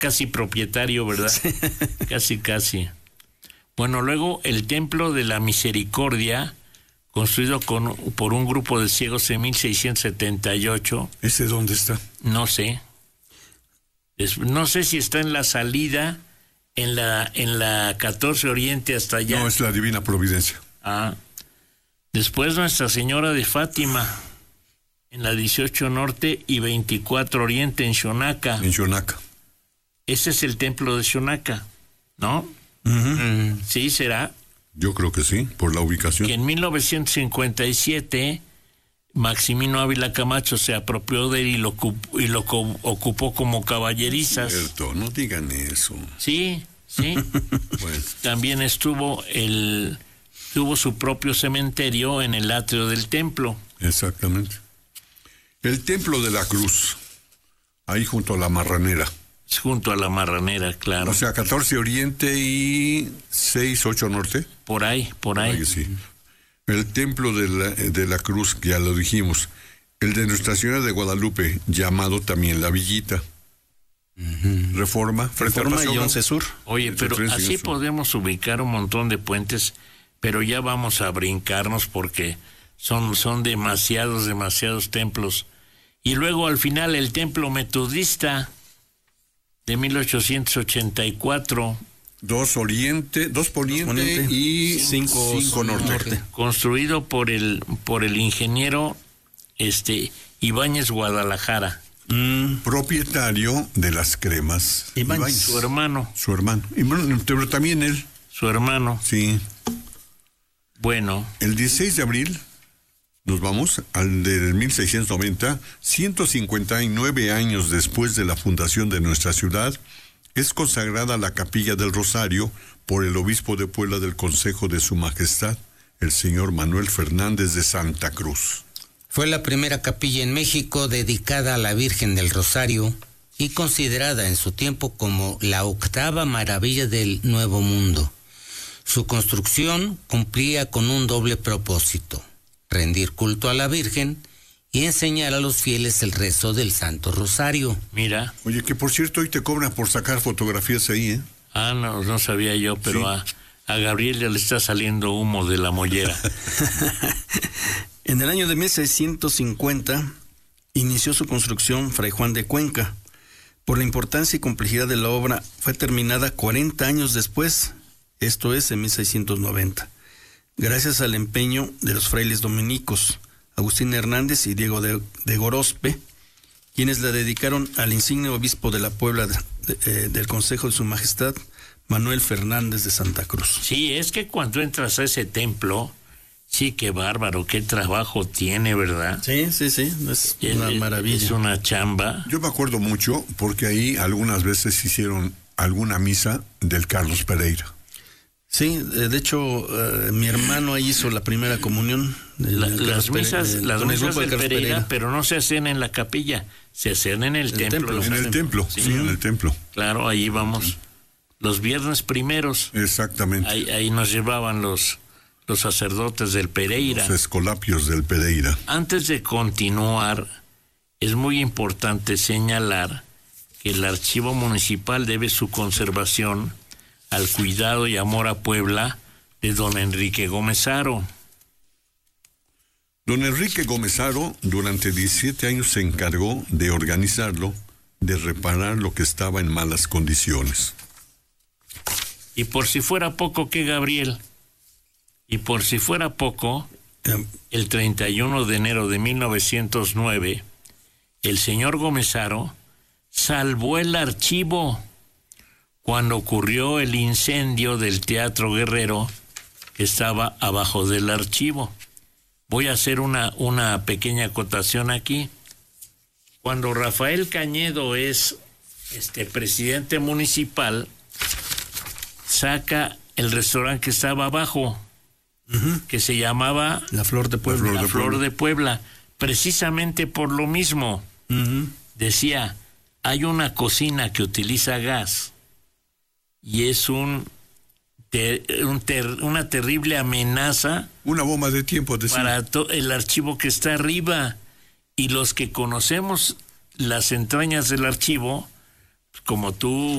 casi propietario, ¿verdad? Sí. Casi. Bueno, luego el Templo de la Misericordia, construido por un grupo de ciegos en 1678. ¿Ese dónde está? No sé. No sé si está en la salida, en la 14 Oriente hasta allá. No, es la Divina Providencia. Después Nuestra Señora de Fátima, en la 18 Norte y 24 Oriente, en Xonaca. En Xonaca. Ese es el templo de Xonaca, ¿no? Sí, será. Yo creo que sí, por la ubicación. Que en 1957 Maximino Ávila Camacho se apropió de él y lo ocupó como caballerizas. Cierto, no digan eso. Sí. Pues. También tuvo su propio cementerio en el atrio del templo. Exactamente. El Templo de la Cruz, ahí junto a la Marranera. Junto a la Marranera, claro. O sea, 14 Oriente y 6, 8 Norte. Por ahí. Sí. El Templo de la Cruz, ya lo dijimos. El de Nuestra Señora de Guadalupe, llamado también La Villita. Reforma y 11 Sur. Oye, pero así podemos ubicar un montón de puentes, pero ya vamos a brincarnos porque son demasiados templos. Y luego al final el Templo Metodista de 1884. 2 Poniente y 5 Norte. Construido por el ingeniero Ibáñez Guadalajara. Propietario de las cremas. Ibáñez. Su hermano. Pero también él. Su hermano. Sí. Bueno. El 16 de abril nos vamos al del 1690, 159 años después de la fundación de nuestra ciudad, es consagrada la Capilla del Rosario por el obispo de Puebla del Consejo de Su Majestad, el señor Manuel Fernández de Santa Cruz. Fue la primera capilla en México dedicada a la Virgen del Rosario y considerada en su tiempo como la 8ª maravilla del Nuevo Mundo. Su construcción cumplía con un doble propósito: rendir culto a la Virgen y enseñar a los fieles el rezo del Santo Rosario. Mira. Oye, que por cierto hoy te cobran por sacar fotografías ahí, ¿eh? No sabía yo, pero sí. A Gabriel ya le está saliendo humo de la mollera. En el año de 1650 inició su construcción Fray Juan de Cuenca. Por la importancia y complejidad de la obra, fue terminada 40 años después, esto es en 1690, gracias al empeño de los frailes dominicos, Agustín Hernández y Diego de Gorospe, quienes la dedicaron al insigne obispo de la Puebla del Consejo de Su Majestad, Manuel Fernández de Santa Cruz. Sí, es que cuando entras a ese templo, sí, qué bárbaro, qué trabajo tiene, ¿verdad? Sí, es una maravilla. Es una chamba. Yo me acuerdo mucho porque ahí algunas veces hicieron alguna misa del Carlos Pereira. Sí, de hecho, mi hermano ahí hizo la primera comunión. Las misas del Pereira, pero no se hacen en la capilla, se hacen en el templo. En el templo, sí, en el templo. Claro, ahí vamos. Los viernes primeros. Exactamente. Ahí nos llevaban los sacerdotes del Pereira. Los escolapios del Pereira. Antes de continuar, es muy importante señalar que el archivo municipal debe su conservación al cuidado y amor a Puebla de don Enrique Gómez Haro. Don Enrique Gómez Haro durante 17 años se encargó de organizarlo, de reparar lo que estaba en malas condiciones. Y por si fuera poco, ¿qué, Gabriel? Y por si fuera poco, el 31 de enero de 1909, el señor Gómez Haro salvó el archivo cuando ocurrió el incendio del Teatro Guerrero que estaba abajo del archivo. Voy a hacer una pequeña acotación aquí. Cuando Rafael Cañedo es presidente municipal, saca el restaurante que estaba abajo, que se llamaba La Flor de Puebla. La Flor de Puebla, precisamente por lo mismo. Decía, hay una cocina que utiliza gas y es una terrible amenaza. Una bomba de tiempo, para el archivo que está arriba. Y los que conocemos las entrañas del archivo, como tú